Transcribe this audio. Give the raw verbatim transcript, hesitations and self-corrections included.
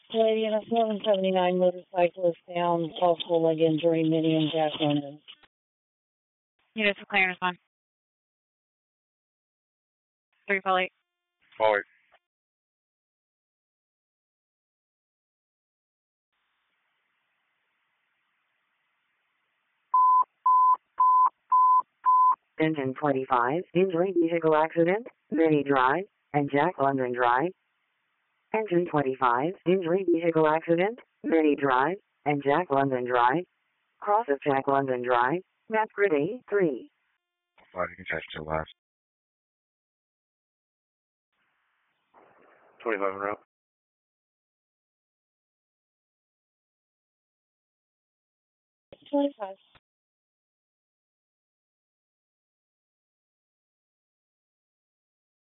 Lady in a seven seventy-nine motorcyclist down, possible leg injury, Minnie and Jack London. Units for clearance one. Three four eight. Forward. Engine twenty-five, injury vehicle accident, Minnie Drive, and Jack London Drive. Engine twenty-five, injury vehicle accident, Minnie Drive, and Jack London Drive. Cross of Jack London Drive, map grid A three. Five, you can touch to the left. twenty-five en route. twenty-five.